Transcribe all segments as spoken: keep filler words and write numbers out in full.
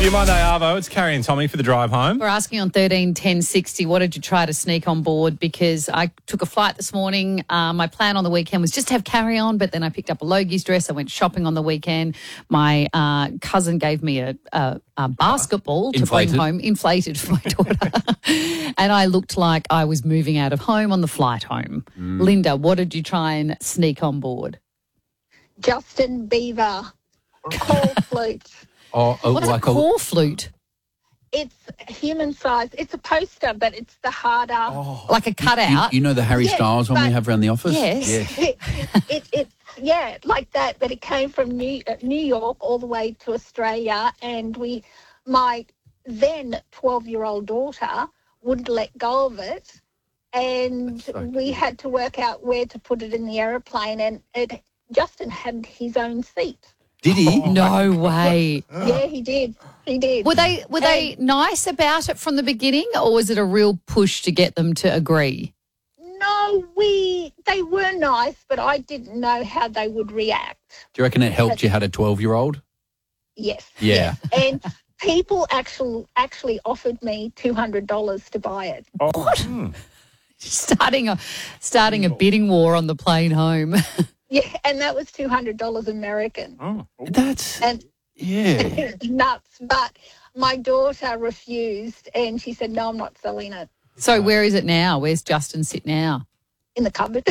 You Monday Arvo, it's Carrie and Tommy for the drive home. We're asking on thirteen ten sixty, what did you try to sneak on board? Because I took a flight this morning. Uh, my plan on the weekend was just to have carry on, but then I picked up a Logie's dress. I went shopping on the weekend. My uh, cousin gave me a, a, a basketball Inflated. to bring home, inflated for my daughter. And I looked like I was moving out of home on the flight home. Mm. Linda, what did you try and sneak on board? Justin Bieber, call flute. Oh, oh, What's like a core flute? It's human size. It's a poster, but it's the harder. Oh. Like a You, cutout? you know the Harry Yeah, Styles one we but- have around the office? Yes. It, it, it's yeah, like that. But it came from New uh, New York all the way to Australia, and we, my then twelve-year-old daughter wouldn't let go of it, and That's so we cute. had to work out where to put it in the aeroplane, and it Justin had his own seat. Did he? No way. Yeah, he did. He did. Were they were they nice about it from the beginning, or was it a real push to get them to agree? No, we they were nice, but I didn't know how they would react. Do you reckon it helped you had a twelve-year-old? Yes. Yeah. And people actually actually offered me two hundred dollars to buy it. What? Starting a starting a bidding war on the plane home. Yeah, and that was two hundred dollars American. Oh. That's, And yeah. nuts. But my daughter refused, and she said, "No, I'm not selling it." So where is it now? Where's Justin sit now? In the cupboard.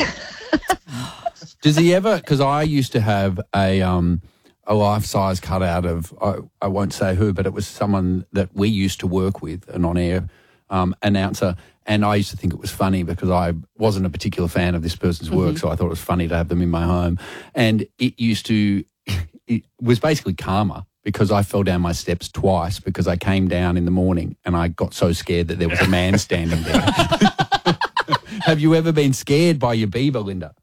Does he ever, because I used to have a um, a life-size cutout of, I, I won't say who, but it was someone that we used to work with, an on-air um, announcer, and I used to think it was funny because I wasn't a particular fan of this person's work, so I thought it was funny to have them in my home. And it used to, it was basically karma because I fell down my steps twice because I came down in the morning and I got so scared that there was a man standing there. Have you ever been scared by your Bieber, Linda?